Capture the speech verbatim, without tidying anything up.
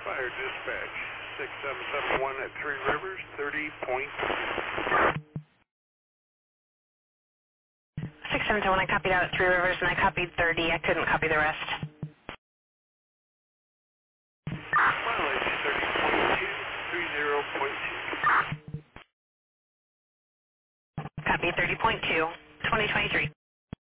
Fire dispatch, six seven seven one at Three Rivers, thirty point two. six seven seven one, I copied out at Three Rivers, and I copied thirty. I couldn't copy the rest. Mileage, thirty point two, three zero point two. Copy thirty point two, twenty twenty-three.